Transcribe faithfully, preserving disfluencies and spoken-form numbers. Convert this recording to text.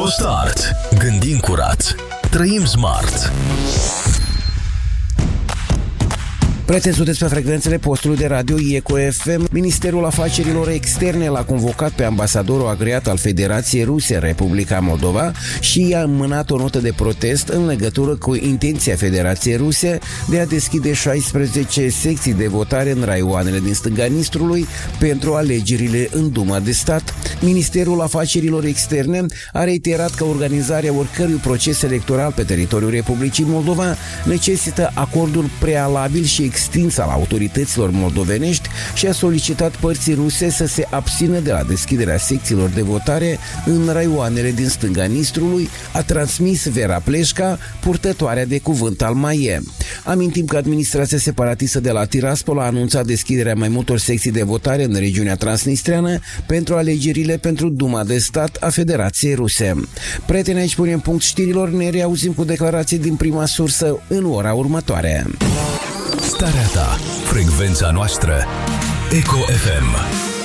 EcoStart. Gândim curat. Trăim smart. Prieteni, sunteți pe frecvențele postului de radio Eco F M. Ministerul Afacerilor Externe l-a convocat pe ambasadorul agreat al Federației Ruse în Republica Moldova și i-a înmânat o notă de protest în legătură cu intenția Federației Ruse de a deschide șaisprezece secții de votare în raioanele din stânga Nistrului pentru alegerile în Duma de Stat. Ministerul Afacerilor Externe a reiterat că organizarea oricărui proces electoral pe teritoriul Republicii Moldova necesită acordul prealabil și extins al autorităților moldovenești și a solicitat părții ruse să se abțină de la deschiderea secțiilor de votare în raioanele din stânga Nistrului, a transmis Vera Pleșca, purtătoarea de cuvânt al M A I E. Amintim că administrația separatistă de la Tiraspol a anunțat deschiderea mai multor secții de votare în regiunea transnistreană pentru alegerile pentru Duma de Stat a Federației Ruse. Prieteni, aici punem punct știrilor, ne reauzim cu declarații din prima sursă în ora următoare. Starea ta, frecvența noastră, Eco F M.